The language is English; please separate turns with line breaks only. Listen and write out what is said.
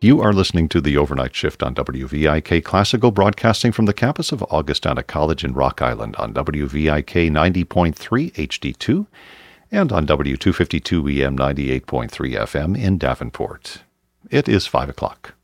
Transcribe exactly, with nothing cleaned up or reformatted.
You are listening to The Overnight Shift on W V I K Classical, broadcasting from the campus of Augustana College in Rock Island on W V I K ninety point three H D two and on W two fifty-two E M ninety-eight point three F M in Davenport. It is five o'clock.